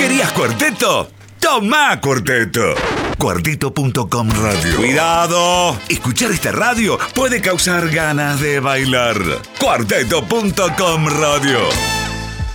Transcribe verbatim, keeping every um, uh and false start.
¿Querías cuarteto? ¡Tomá cuarteto! Cuarteto punto com Radio. ¡Cuidado! Escuchar esta radio puede causar ganas de bailar. Cuarteto punto com Radio.